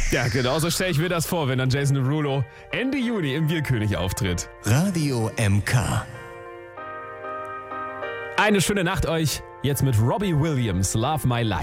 Ja, genau so stelle ich mir das vor, wenn dann Jason Derulo Ende Juni im Bierkönig auftritt. Radio MK. Eine schöne Nacht euch. Jetzt mit Robbie Williams, Love My Life.